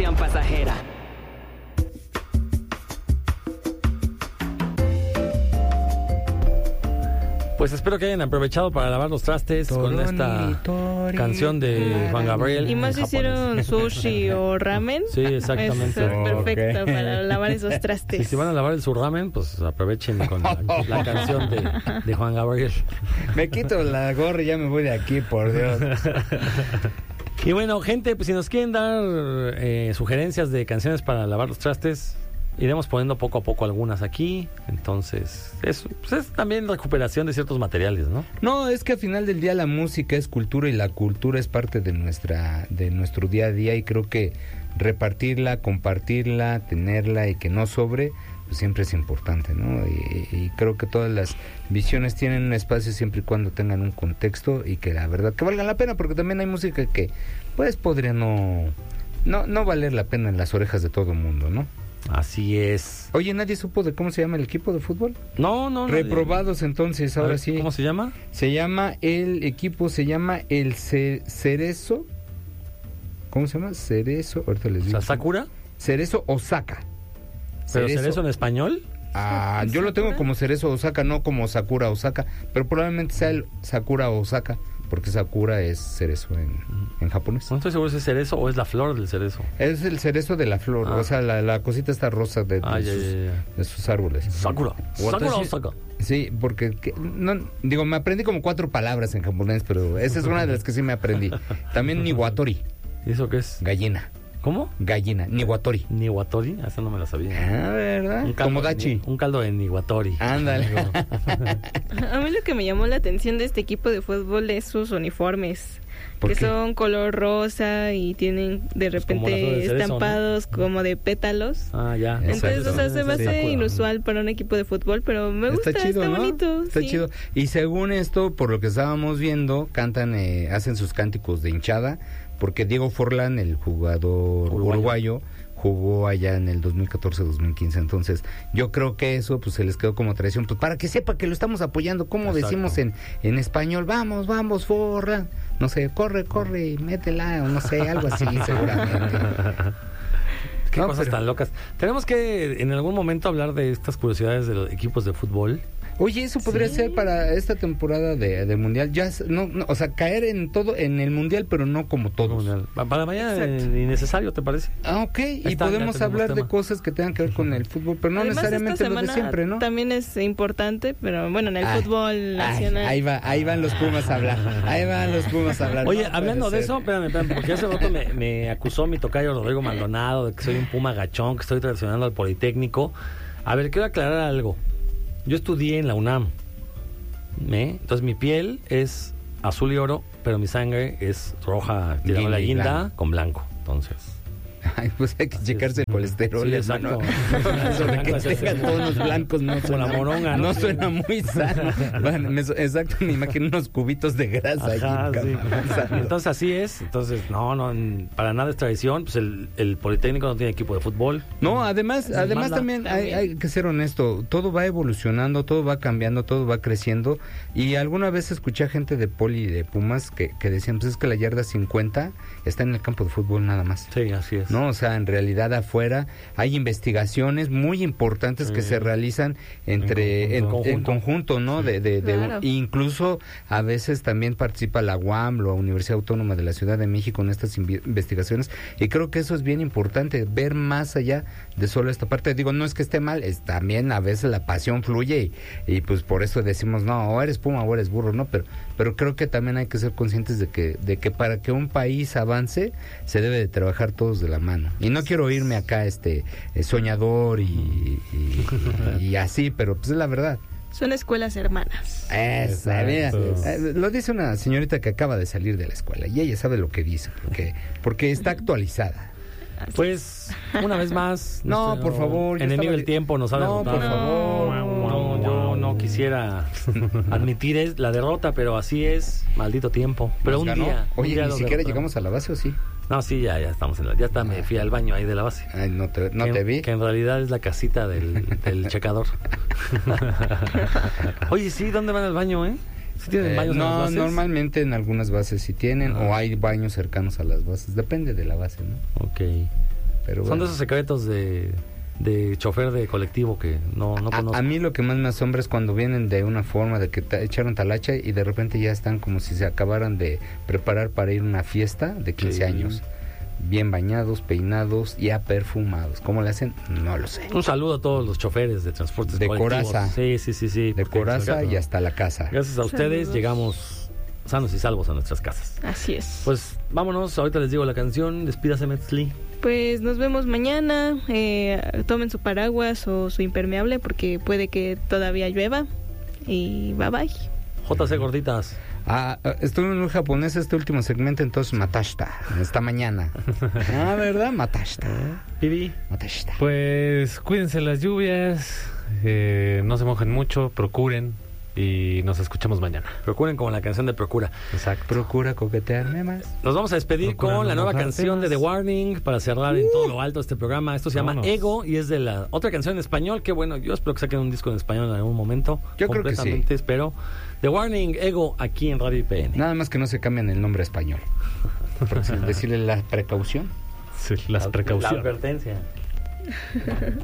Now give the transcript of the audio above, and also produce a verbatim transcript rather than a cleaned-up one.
diversión pasajera. Pues espero que hayan aprovechado para lavar los trastes Toroni, con esta tori, canción de Juan Gabriel. Y más si hicieron sushi o ramen. Sí, exactamente. Es perfecto Okay. para lavar esos trastes. Y si van a lavar el su ramen, pues aprovechen con la, la canción de, de Juan Gabriel. Me quito la gorra y ya me voy de aquí, por Dios. Y bueno, gente, pues si nos quieren dar eh, sugerencias de canciones para lavar los trastes, iremos poniendo poco a poco algunas aquí. Entonces, es, pues es también recuperación de ciertos materiales, ¿no? No, es que al final del día la música es cultura y la cultura es parte de nuestra de nuestro día a día, y creo que repartirla, compartirla, tenerla y que no sobre, pues siempre es importante, ¿no? Y, y creo que todas las visiones tienen un espacio siempre y cuando tengan un contexto y que la verdad que valgan la pena, porque también hay música que pues podría no no no valer la pena en las orejas de todo el mundo, ¿no? Así es. Oye, ¿nadie supo de cómo se llama el equipo de fútbol? No, no, no. Reprobados entonces, ahora ver, sí. ¿Cómo se llama? Se llama, el equipo se llama el Ce- Cerezo. ¿Cómo se llama? Cerezo, ahorita les digo. O sea, ¿Sakura? Cerezo Osaka. ¿Pero Cerezo en español? Ah, yo lo tengo como Cerezo Osaka, no como Sakura Osaka, pero probablemente sea el Sakura Osaka, porque Sakura es cerezo en, en japonés. No estoy seguro si es cerezo o es la flor del cerezo. Es el cerezo de la flor, Ah. o sea, la, la cosita esta rosa de, de, Ah, ya, sus, ya, ya. de sus árboles. Sakura. Sakura o Osaka. Sí, porque que- no, digo, me aprendí como cuatro palabras en japonés, pero esa es una de las que sí me aprendí. También Niwatori, ¿Y eso qué es? gallina, ¿Cómo? gallina, Niwatori. Niwatori, esa no me la sabía. Ah, ¿verdad? Un caldo Como de- dachi. Un caldo de Niwatori. Ándale. A mí lo que me llamó la atención de este equipo de fútbol es sus uniformes, ¿Por que qué? son color rosa y tienen de Pues como la flor repente del cerezo, estampados como de pétalos. Ah, ya. Entonces, Exacto. o sea, se me hace Sakura. inusual para un equipo de fútbol, pero me gusta, Está chido, está ¿no? bonito. Está sí. chido. Y según esto, por lo que estábamos viendo, cantan, eh, hacen sus cánticos de hinchada, porque Diego Forlán, el jugador Uruguayo. uruguayo, jugó allá en el dos mil catorce dos mil quince. Entonces, yo creo que eso pues se les quedó como tradición, pues para que sepa que lo estamos apoyando, como Exacto. decimos en, en español, vamos, vamos, Forlán. No sé, corre, corre, métela, o no sé, algo así, seguramente. Qué No, cosas pero- tan locas. Tenemos que en algún momento hablar de estas curiosidades de los equipos de fútbol. Oye, eso podría Sí. ser para esta temporada de, de mundial, ya s- no, no, o sea, caer en todo, en el mundial, pero no como todos. Pa- Para mañana Exacto. eh, innecesario, ¿te parece? Ah, ok, y está, ya podemos tenemos hablar de tema. cosas que tengan que ver con el fútbol, pero no Además, necesariamente esta lo de semana siempre, ¿no? también es importante, pero bueno, en el Ay, fútbol ay, nacional. ahí va, ahí van los Pumas a hablar, ahí van los Pumas a hablar. Oye, No hablando puede de ser. eso, espérame, espérame, porque hace rato me, me acusó mi tocayo Rodrigo Maldonado de que soy un puma gachón, que estoy traicionando al Politécnico. A ver, quiero aclarar algo. Yo estudié en la UNAM, ¿eh? Entonces mi piel es azul y oro, pero mi sangre es roja, tirando la Guinda y guinda blanco. con blanco. Entonces, Ay, pues hay que checarse el colesterol, Sí, hermano. exacto. Eso de que tengan tonos blancos no suena, la moronga, no ¿no? suena muy sano. Bueno, me- exacto, me imagino unos cubitos de grasa ajá, allí, sí. cabrón. Entonces así es. Entonces, no, no, n- para nada es tradición. Pues el, el Politécnico no tiene equipo de fútbol. No, además, Se además manda. también hay, hay que ser honesto, todo va evolucionando, todo va cambiando, todo va creciendo, y alguna vez escuché a gente de Poli y de Pumas que, que decían, pues es que la yarda cincuenta está en el campo de fútbol nada más. Sí, así es. No, o sea, en realidad afuera hay investigaciones muy importantes que Sí. se realizan entre En en, conjunto. en conjunto, ¿no? De, de, de- Claro. incluso a veces también participa la U A M, la Universidad Autónoma de la Ciudad de México, en estas invi- investigaciones, y creo que eso es bien importante, ver más allá de solo esta parte. Digo, no es que esté mal, es también a veces la pasión fluye y, y pues por eso decimos, no, o eres puma o eres burro, ¿no? Pero pero creo que también hay que ser conscientes de que de que para que un país avance se debe de trabajar todos de la mano. Y no quiero irme acá este eh, soñador y, y, y así, pero pues es la verdad. Son escuelas hermanas. Esa, mira, eh, lo dice una señorita que acaba de salir de la escuela y ella sabe lo que dice, porque porque está actualizada. Pues, una vez más. No, nuestro por favor, yo Enemigo estaba- del tiempo nos ha No, derrotado. por favor. No, yo no quisiera admitir es la derrota, pero así es. Maldito tiempo. Pero Nos un ganó. día. un Oye, día ni lo siquiera derrotamos. llegamos a la base, ¿o sí? No, sí, ya, ya estamos en la. Ya está, me fui al baño ahí de la base. Ay, no te, no que, te vi. Que en realidad es la casita del, del checador. Oye, sí, ¿dónde van al baño, eh? ¿Sí tienen Eh, baños en las no, bases? normalmente en algunas bases sí tienen, Ah. o hay baños cercanos a las bases, depende de la base, ¿no? Ok. Pero Son bueno. de esos secretos de, de chofer de colectivo que no, no A, conozco. a mí lo que más me asombra es cuando vienen de una forma de que ta- echaron talacha y de repente ya están como si se acabaran de preparar para ir a una fiesta de quince Sí. años. Bien bañados, peinados, ya perfumados. ¿Cómo le hacen? No lo sé. Un saludo a todos los choferes de transportes De colectivos. Coraza. Sí, sí, sí, sí. De porque coraza gracias- y hasta la casa. Gracias a ustedes Saludos. llegamos sanos y salvos a nuestras casas. Así es. Pues vámonos, ahorita les digo la canción. Despídase, Metzli. Pues nos vemos mañana. Eh, tomen su paraguas o su impermeable porque puede que todavía llueva. Y bye bye. J C Gorditas. Ah, ah, estuve en un japonés este último segmento, entonces matashita. Esta mañana. Ah, ¿verdad? Matashita. Pibi. Matashita. Pues cuídense las lluvias, eh, no se mojen mucho, procuren y nos escuchamos mañana. Procuren como la canción de Procura. Exacto. Procura coquetearme más. Nos vamos a despedir Procura con no la nueva mojarte canción de más. The Warning para cerrar en todo lo alto este programa. Esto se llama Vámonos. Ego y es de la otra canción en español. Que bueno, yo espero que saquen un disco en español en algún momento. Yo creo que sí. Completamente espero. The Warning, Ego, aquí en Radio I P N. Nada más que no se cambien el nombre a español. Por decirle la precaución. Sí, las La precauciones. advertencia.